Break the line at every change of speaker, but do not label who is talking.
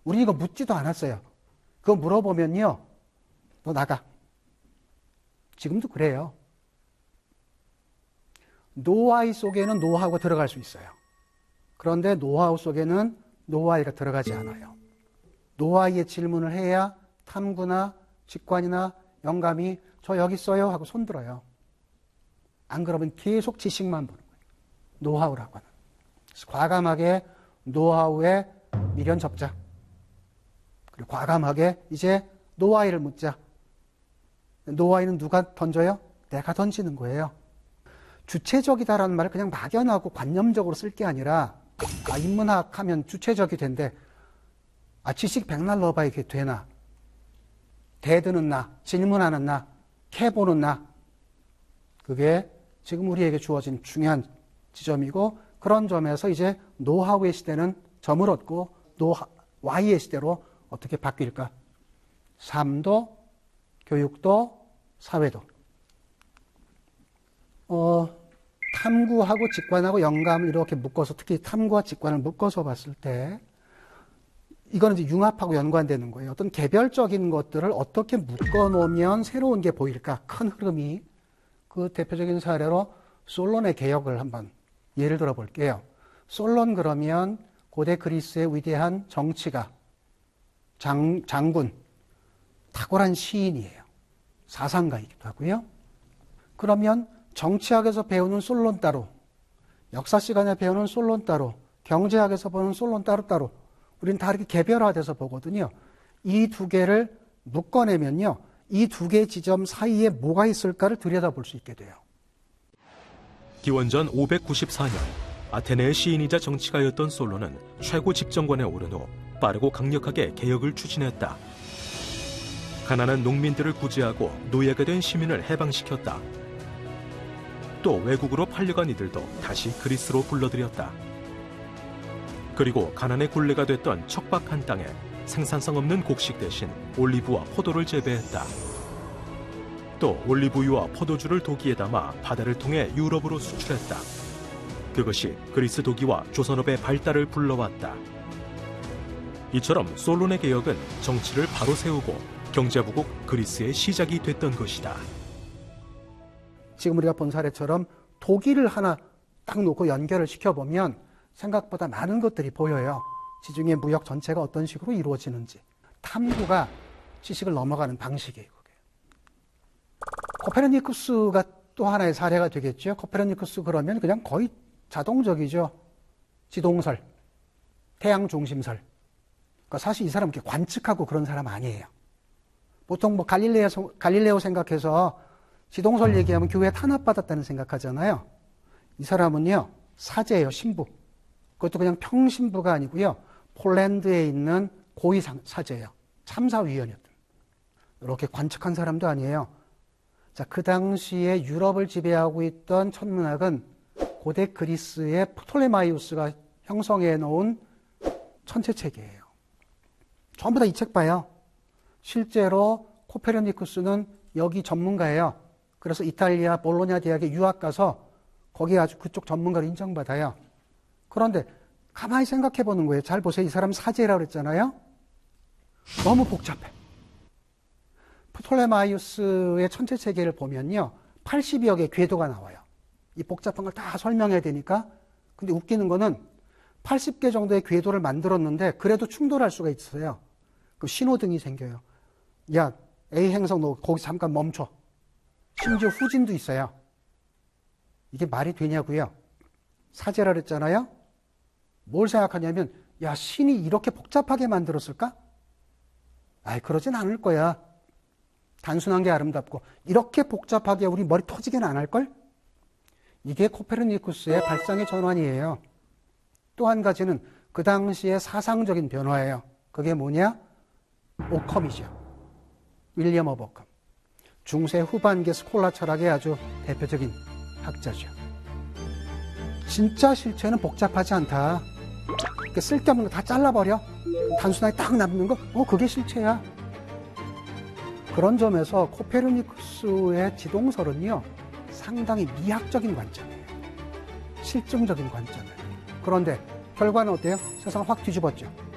우리 이거 묻지도 않았어요. 그거 물어보면요. 너 나가. 지금도 그래요. 노아이 속에는 노하우가 들어갈 수 있어요. 그런데 노하우 속에는 노아이가 들어가지 않아요. 노아이의 질문을 해야 탐구나 직관이나 영감이 저 여기 있어요 하고 손들어요. 안 그러면 계속 지식만 보는 거예요. 노하우라고 하는. 그래서 과감하게 노하우에 미련 접자. 그리고 과감하게 이제 노아이를 묻자. 노아이는 누가 던져요? 내가 던지는 거예요. 주체적이다라는 말을 그냥 막연하고 관념적으로 쓸 게 아니라 인문학 하면 주체적이 된대. 지식 백날 넣어봐 이게 되나? 대드는 나, 질문하는 나, 캐보는 나. 그게 지금 우리에게 주어진 중요한 지점이고 그런 점에서 이제 노하우의 시대는 점을 얻고 Y의 시대로 어떻게 바뀔까? 삶도, 교육도, 사회도. 탐구하고 직관하고 영감을 이렇게 묶어서 특히 탐구와 직관을 묶어서 봤을 때 이거는 이제 융합하고 연관되는 거예요. 어떤 개별적인 것들을 어떻게 묶어놓으면 새로운 게 보일까? 큰 흐름이. 그 대표적인 사례로 솔론의 개혁을 한번 예를 들어 볼게요. 솔론 그러면 고대 그리스의 위대한 정치가, 장군, 탁월한 시인이에요. 사상가이기도 하고요. 그러면 정치학에서 배우는 솔론 따로, 역사 시간에 배우는 솔론 따로, 경제학에서 보는 솔론 따로따로 우리는 다 이렇게 개별화돼서 보거든요. 이 두 개를 묶어내면요. 이 두 개의 지점 사이에 뭐가 있을까를 들여다볼 수 있게 돼요.
기원전 594년 아테네의 시인이자 정치가였던 솔론은 최고 집정관에 오른 후 빠르고 강력하게 개혁을 추진했다. 가난한 농민들을 구제하고 노예가 된 시민을 해방시켰다. 또 외국으로 팔려간 이들도 다시 그리스로 불러들였다. 그리고 가난의 굴레가 됐던 척박한 땅에 생산성 없는 곡식 대신 올리브와 포도를 재배했다. 또 올리브유와 포도주를 도기에 담아 바다를 통해 유럽으로 수출했다. 그것이 그리스 도기와 조선업의 발달을 불러왔다. 이처럼 솔론의 개혁은 정치를 바로 세우고 경제부국 그리스의 시작이 됐던 것이다.
지금 우리가 본 사례처럼 도기를 하나 딱 놓고 연결을 시켜보면 생각보다 많은 것들이 보여요. 지중해 무역 전체가 어떤 식으로 이루어지는지. 탐구가 지식을 넘어가는 방식이에요. 그게. 코페르니쿠스가 또 하나의 사례가 되겠죠. 코페르니쿠스 그러면 그냥 거의 자동적이죠. 지동설, 태양 중심설. 그러니까 사실 이 사람은 이렇게 관측하고 그런 사람 아니에요. 보통 뭐 갈릴레오 생각해서 지동설 얘기하면 교회에 탄압받았다는 생각하잖아요. 이 사람은요, 사제예요, 신부. 그것도 그냥 평신부가 아니고요, 폴란드에 있는 고위 사제예요. 참사위원이었던. 이렇게 관측한 사람도 아니에요. 자, 그 당시에 유럽을 지배하고 있던 천문학은 고대 그리스의 프톨레마이우스가 형성해 놓은 천체체계예요. 전부 다 이 책 봐요. 실제로 코페르니쿠스는 여기 전문가예요. 그래서 이탈리아 볼로냐 대학에 유학 가서 거기 아주 그쪽 전문가로 인정받아요. 그런데 가만히 생각해 보는 거예요. 잘 보세요. 이 사람 사제라고 그랬잖아요. 너무 복잡해. 프톨레마이우스의 천체체계를 보면요, 80여 개의 궤도가 나와요. 이 복잡한 걸 다 설명해야 되니까. 근데 웃기는 거는 80개 정도의 궤도를 만들었는데 그래도 충돌할 수가 있어요. 그 신호등이 생겨요. 야, A 행성 너 거기 잠깐 멈춰. 심지어 후진도 있어요. 이게 말이 되냐고요? 사제라 그랬잖아요. 뭘 생각하냐면, 야, 신이 이렇게 복잡하게 만들었을까? 그러진 않을 거야. 단순한 게 아름답고 이렇게 복잡하게 우리 머리 터지게는 안 할걸? 이게 코페르니쿠스의 발상의 전환이에요. 또 한 가지는 그 당시의 사상적인 변화예요. 그게 뭐냐? 오컴이죠. 윌리엄 오브 오컴. 중세 후반기 스콜라 철학의 아주 대표적인 학자죠. 진짜 실체는 복잡하지 않다. 쓸데없는 거 다 잘라버려. 단순하게 딱 남는 거, 그게 실체야. 그런 점에서 코페르니쿠스의 지동설은요, 상당히 미학적인 관점이에요. 실증적인 관점이에요. 그런데 결과는 어때요? 세상을 확 뒤집었죠.